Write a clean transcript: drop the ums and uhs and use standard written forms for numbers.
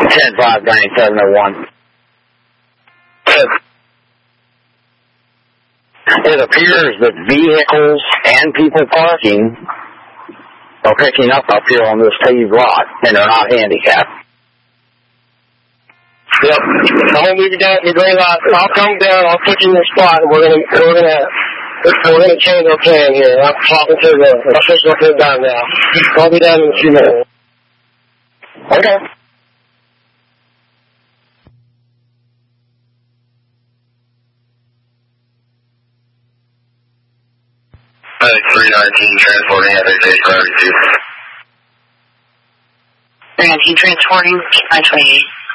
10-5-9701. It appears that vehicles and people parking are picking up here on this paved lot, and they're not handicapped. Yep. I'm gonna move you down to the gray lot. I'll come down. I'll put you in your spot, and we're gonna change our plan here. I'm talking to the official up here down now. I'll be down in a few minutes. Okay. FedEx 319 transporting FXA priority 2. 319 transporting 928.